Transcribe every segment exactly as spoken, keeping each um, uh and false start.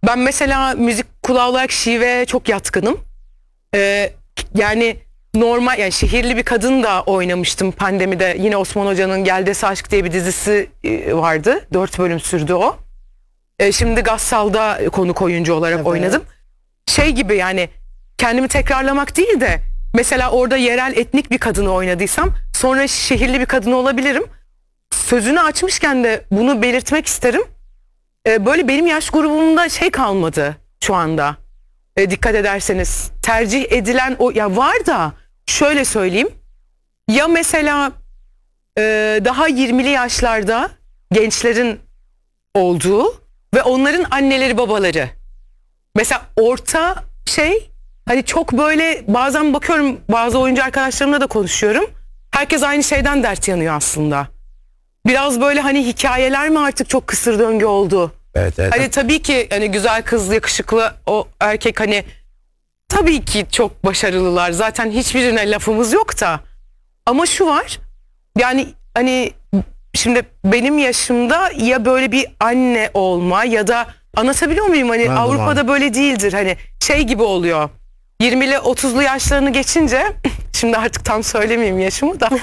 Ben mesela müzik kulağı olarak şiveye çok yatkınım. Ee, yani normal, yani şehirli bir kadın da oynamıştım pandemide. Yine Osman Hoca'nın Geldesi Aşk diye bir dizisi e, vardı. Dört bölüm sürdü o. Ee, şimdi Gassal'da konuk oyuncu olarak Evet. oynadım. Şey gibi, yani kendimi tekrarlamak değil de mesela orada yerel etnik bir kadını oynadıysam sonra şehirli bir kadın olabilirim. Sözünü açmışken de bunu belirtmek isterim. Ee, böyle benim yaş grubumda şey kalmadı şu anda. Ee, dikkat ederseniz tercih edilen o, ya var da şöyle söyleyeyim. Ya mesela e, daha yirmili yaşlarda gençlerin olduğu ve onların anneleri babaları. Mesela orta şey, hani çok böyle bazen bakıyorum, bazı oyuncu arkadaşlarımla da konuşuyorum. Herkes aynı şeyden dert yanıyor aslında. Biraz böyle hani hikayeler mi artık çok kısır döngü oldu? Evet, evet. Hani tabii ki hani güzel kız, yakışıklı o erkek, hani tabii ki çok başarılılar. Zaten hiçbirine lafımız yok da. Ama şu var. Yani hani şimdi benim yaşımda ya böyle bir anne olma ya da, anlatabiliyor muyum? Hani Anladım, Avrupa'da anladım. böyle değildir. Hani şey gibi oluyor. yirmili otuzlu yaşlarını geçince şimdi artık tam söylemeyeyim yaşımı da.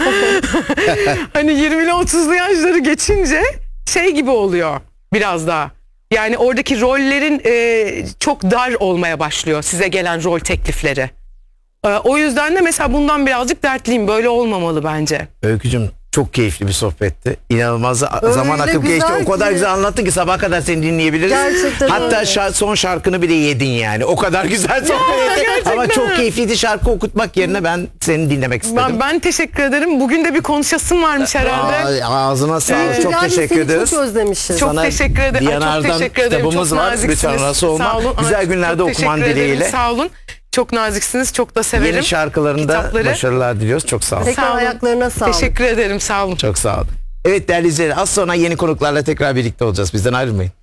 Hani yirmili otuzlu yaşları geçince şey gibi oluyor biraz daha. Yani oradaki rollerin e, çok dar olmaya başlıyor, size gelen rol teklifleri. E, o yüzden de mesela bundan birazcık dertliyim. Böyle olmamalı bence. Öykücüm, çok keyifli bir sohbetti. İnanılmaz Öyle zaman akıp güzel geçti. O kadar ki. güzel anlattın ki sabaha kadar seni dinleyebiliriz. Gerçekten Hatta öyle. şa- son şarkını bile yedin yani. O kadar güzel sohbet ettik. gerçekten. Ama çok keyifliydi, şarkı okutmak yerine ben seni dinlemek istedim. Ben, ben teşekkür ederim. Bugün de bir konuşasım varmış herhalde. Aa, ağzına sağlık. Evet. Çok Yani teşekkür seni ederiz. Çok özlemişiz. Çok Sana teşekkür ederim. Ay, çok Diyanar'dan teşekkür ederim. kitabımız Çok var. naziksiniz. Lütfen nasıl olma. Sağ olun. Güzel Ay, günlerde çok okuman teşekkür ederim. dileğiyle. Sağ olun. Çok naziksiniz. Çok da severim. Yeni şarkılarında kitapları. başarılar diliyoruz. Çok sağ olun. Tekrar Sağ olun. ayaklarına sağlık. Teşekkür ederim. Sağ olun. Çok sağ olun. Evet değerli izleyiciler, az sonra yeni konuklarla tekrar birlikte olacağız. Bizden ayrılmayın.